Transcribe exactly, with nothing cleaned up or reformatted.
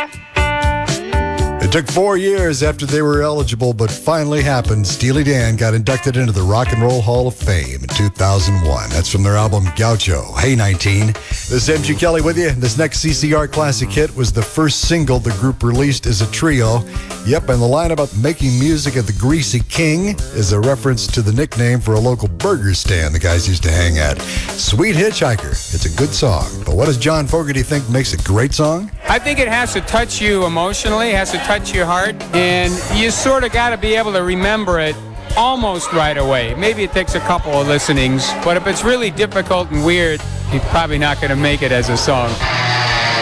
It took four years after they were eligible, but finally happened. Steely Dan got inducted into the Rock and Roll Hall of Fame in two thousand one. That's from their album Gaucho. Hey nineteen. This is M G Kelly with you. This next C C R classic hit was the first single the group released as a trio. Yep, and the line about making music at the Greasy King is a reference to the nickname for a local burger stand the guys used to hang at. Sweet Hitchhiker. It's a good song. But what does John Fogerty think makes a great song? I think it has to touch you emotionally, it has to touch your heart, and you sort of got to be able to remember it almost right away. Maybe it takes a couple of listenings, but if it's really difficult and weird, you're probably not going to make it as a song.